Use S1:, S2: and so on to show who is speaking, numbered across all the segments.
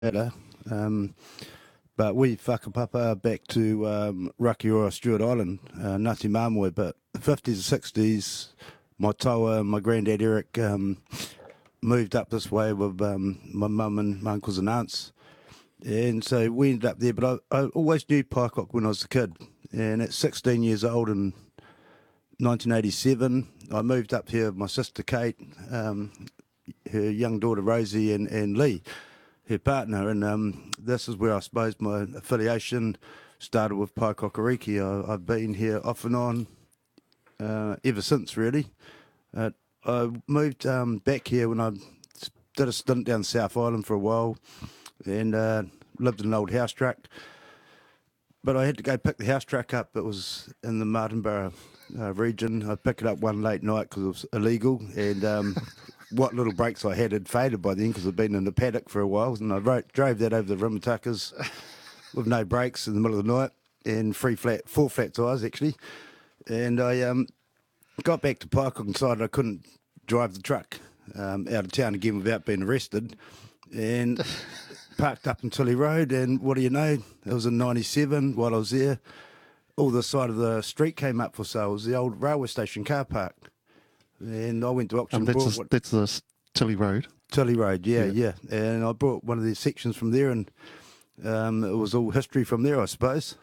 S1: better. But we whakapapa back to Rakiura, Stewart Island, Ngāti Māmoe. But the 50s and 60s, my taua, my granddad Eric, moved up this way with my mum and my uncles and aunts. And so we ended up there. But I always knew Paikok when I was a kid. And at 16 years old in 1987, I moved up here with my sister Kate, her young daughter Rosie, and Lee, her partner, and this is where I suppose my affiliation started with Paikokariki. I've been here off and on ever since, really. I moved back here when I did a stint down South Island for a while and lived in an old house truck. But I had to go pick the house truck up. It was in the Martinborough region. I picked it up one late night because it was illegal, and what little breaks I had faded by then because I'd been in the paddock for a while, and I drove that over the Rimatakas with no brakes in the middle of the night and four flat tyres actually, and I got back to Paikok and decided I couldn't drive the truck out of town again without being arrested, and parked up in Tilly Road, and what do you know, it was in 97 while I was there, all the side of the street came up for sale. It was the old railway station car park. And I went to auction.
S2: That's the Tilly Road.
S1: Tilly Road, yeah. And I bought one of these sections from there, and it was all history from there, I suppose.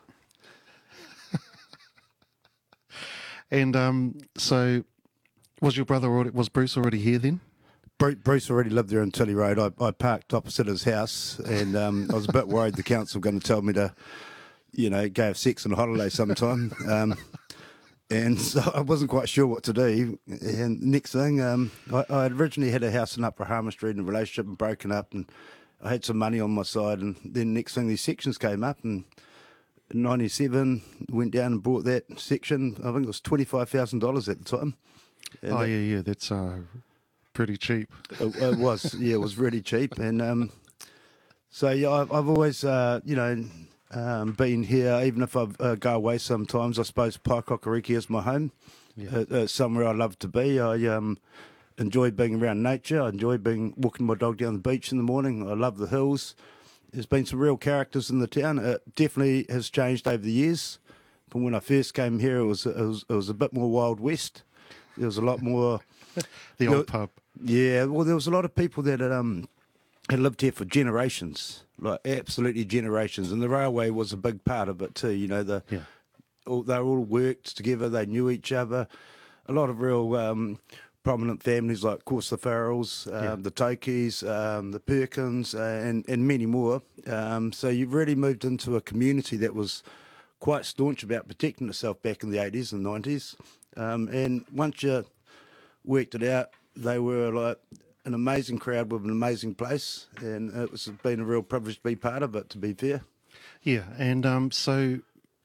S2: And so, was Bruce already here then?
S1: Bruce already lived there in Tilly Road. I parked opposite his house, and I was a bit worried the council were going to tell me to, go have sex on a holiday sometime. And so I wasn't quite sure what to do. And next thing, I had originally had a house in Upper Harmer Street and a relationship and broken up, and I had some money on my side. And then next thing, these sections came up, and in 97, went down and bought that section. I think it was $25,000 at the time. And
S2: that's pretty cheap.
S1: It was, it was really cheap. And so, I've always, been here, even if I go away sometimes. I suppose Paikokariki is my home. Yeah. Somewhere I love to be. I enjoy being around nature. I enjoy walking my dog down the beach in the morning. I love the hills. There's been some real characters in the town. It definitely has changed over the years. From when I first came here, it was a bit more Wild West. There was a lot more...
S2: the old pub.
S1: Yeah, well, there was a lot of people that had lived here for generations, like absolutely generations, and the railway was a big part of it too. They all worked together, they knew each other. A lot of real prominent families, like of course the Farrells, the Tokis, the Perkins, and many more. So you've really moved into a community that was quite staunch about protecting itself back in the 80s and 90s. And once you worked it out, they were like an amazing crowd with an amazing place, and it's been a real privilege to be part of it, to be fair.
S2: Yeah, and so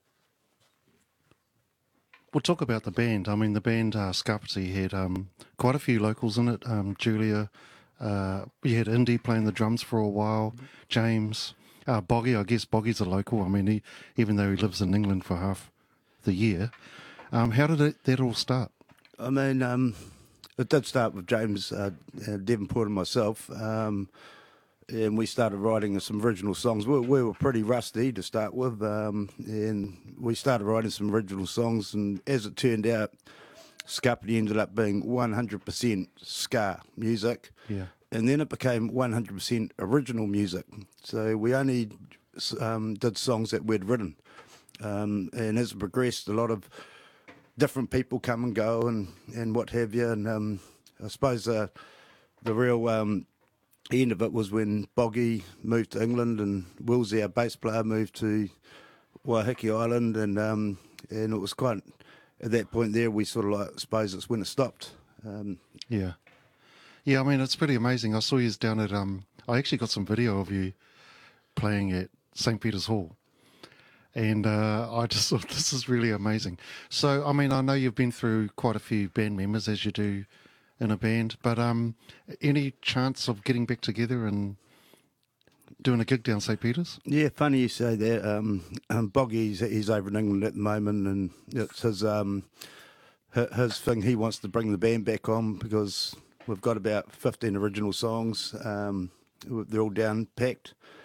S2: we'll talk about the band. I mean, the band Scarpity had quite a few locals in it. Julia, you had Indy playing the drums for a while, James, Boggy, I guess Boggy's a local. I mean, even though he lives in England for half the year. How did that all start?
S1: I mean... It did start with James Devonport and myself, and we started writing some original songs. We were pretty rusty to start with, and we started writing some original songs, and as it turned out, Scarpity ended up being 100% ska music, and then it became 100% original music. So we only did songs that we'd written, and as it progressed, a lot of different people come and go and what have you. And I suppose the real end of it was when Boggy moved to England and Willsey, our bass player, moved to Waiheke Island. And it was quite, at that point there, we sort of I suppose it's when it stopped.
S2: Yeah, I mean, it's pretty amazing. I saw you down at, I actually got some video of you playing at St. Peter's Hall. And I just thought this is really amazing. So, I mean, I know you've been through quite a few band members, as you do in a band, but any chance of getting back together and doing a gig down St. Peter's?
S1: Yeah, funny you say that. Boggy, he's over in England at the moment, and it's his thing. He wants to bring the band back on because we've got about 15 original songs. They're all down packed.